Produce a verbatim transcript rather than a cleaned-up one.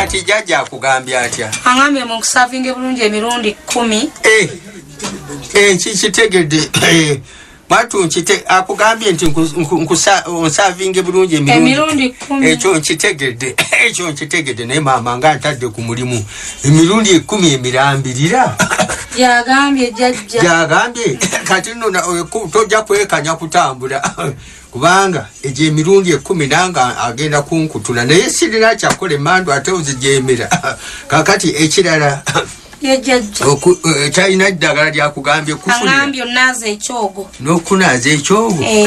kati jajja akugambye atya? Angambye mu kusavinga bulungi emirundi kumi. Eh eh kikitegedde eh Matu nchite akugambye nti nkusavinge bulungi emirundi kumi. Ekyo nkitegedde ekyo nkitegedde naye maama nga ntadde ku mulimu emirundi ekumi emirambirira. Yagambye jajja. Yagambye kati nno tojja kwekanya kutambula kubanga egyo emirundi ekumi nanga agenda kunkutula naye sirina kyakola emmandu ate ozijemera kakati ekirala yajjajja china ddagala lyakugambye kufuna angambye onaze ekyogo n'okunaza ekyogo.